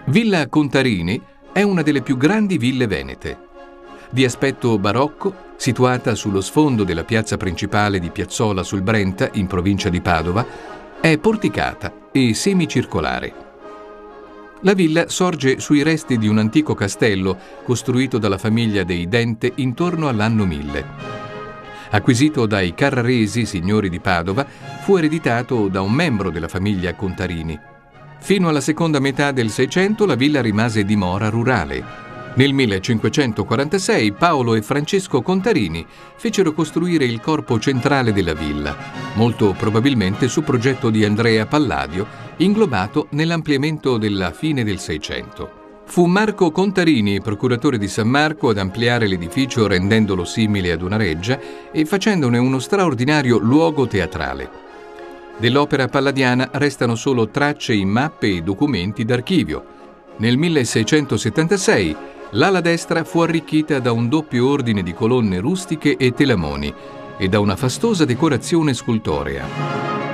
Villa Contarini è una delle più grandi ville venete. Di aspetto barocco, situata sullo sfondo della piazza principale di Piazzola sul Brenta, in provincia di Padova, è porticata e semicircolare. La villa sorge sui resti di un antico castello costruito dalla famiglia dei Dente intorno all'anno 1000. Acquisito dai Carraresi, signori di Padova, fu ereditato da un membro della famiglia Contarini. Fino alla seconda metà del Seicento la villa rimase dimora rurale. Nel 1546 Paolo e Francesco Contarini fecero costruire il corpo centrale della villa, molto probabilmente su progetto di Andrea Palladio, inglobato nell'ampliamento della fine del Seicento. Fu Marco Contarini, procuratore di San Marco, ad ampliare l'edificio rendendolo simile ad una reggia e facendone uno straordinario luogo teatrale. Dell'opera palladiana restano solo tracce in mappe e documenti d'archivio. Nel 1676 l'ala destra fu arricchita da un doppio ordine di colonne rustiche e telamoni e da una fastosa decorazione scultorea.